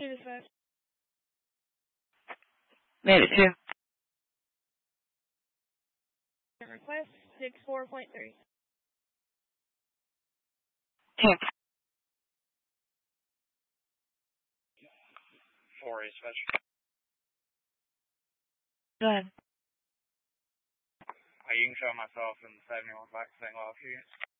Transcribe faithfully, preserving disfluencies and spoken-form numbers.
Two dispatch. Made it two. Request six four point three. Two. Four dispatch. Go ahead. Uh, you can show myself in the seventy-one back single off unit.